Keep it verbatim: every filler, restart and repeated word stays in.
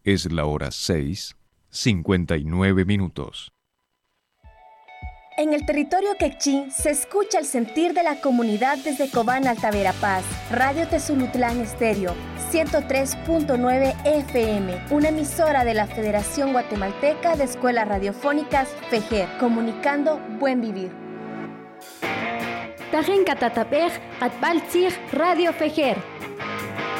Es la hora seis, cincuenta y nueve minutos. En el territorio quechí se escucha el sentir de la comunidad desde Cobán, Alta Verapaz. Radio Tezulutlán Estéreo, ciento tres punto nueve F M, una emisora de la Federación Guatemalteca de Escuelas Radiofónicas, FEGER, comunicando buen vivir. Tajen Catatapej, Atbaltzig, Radio FEGER.